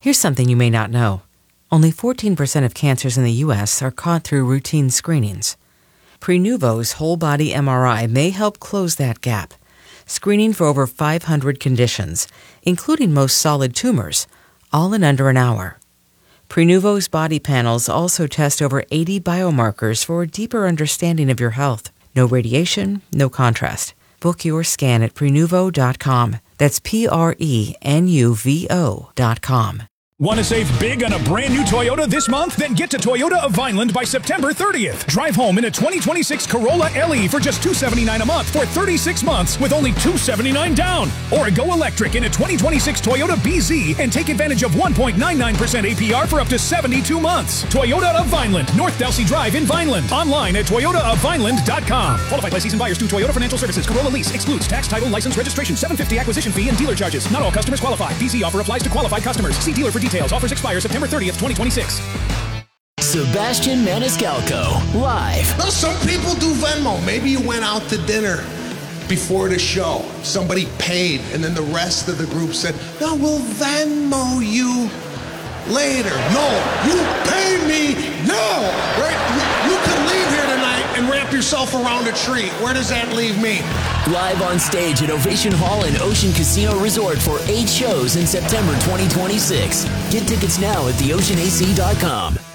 Here's something you may not know. Only 14% of cancers in the U.S. are caught through routine screenings. Prenuvo's whole-body MRI may help close that gap, screening for over 500 conditions, including most solid tumors, all in under an hour. Prenuvo's body panels also test over 80 biomarkers for a deeper understanding of your health. No radiation, no contrast. Book your scan at Prenuvo.com. That's Prenuvo.com. Want to save big on a brand new Toyota this month? Then get to Toyota of Vineland by September 30th. Drive home in a 2026 Corolla LE for just $279 a month for 36 months with only $279 down. Or go electric in a 2026 Toyota BZ and take advantage of 1.99% APR for up to 72 months. Toyota of Vineland, North Delsey Drive in Vineland. Online at toyotaofvineland.com. Qualified by season buyers through Toyota Financial Services. Corolla lease excludes tax, title, license, registration, $750 acquisition fee, and dealer charges. Not all customers qualify. BZ offer applies to qualified customers. See dealer for details. Offers expire September 30th, 2026. Sebastian Maniscalco, live. Now, some people do Venmo. Maybe you went out to dinner before the show. Somebody paid, and then the rest of the group said, no, we'll Venmo you later. No, you pay me now, right? You could leave here tonight and wrap yourself around a tree. Where does that leave me? Live on stage at Ovation Hall and Ocean Casino Resort for 8 shows in September 2026. Get tickets now at theoceanac.com.